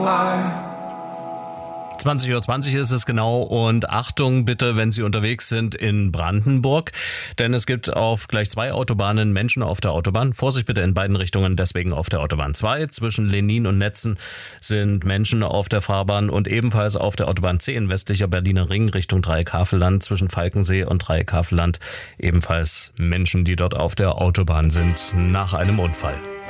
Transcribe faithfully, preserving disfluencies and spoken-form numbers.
zwanzig Uhr zwanzig ist es genau und Achtung bitte, wenn Sie unterwegs sind in Brandenburg, denn es gibt auf gleich zwei Autobahnen Menschen auf der Autobahn. Vorsicht bitte in beiden Richtungen, deswegen auf der Autobahn zwei. Zwischen Lenin und Netzen sind Menschen auf der Fahrbahn und ebenfalls auf der Autobahn zehn westlicher Berliner Ring Richtung Dreieckhavelland zwischen Falkensee und Dreieckhavelland ebenfalls Menschen, die dort auf der Autobahn sind nach einem Unfall.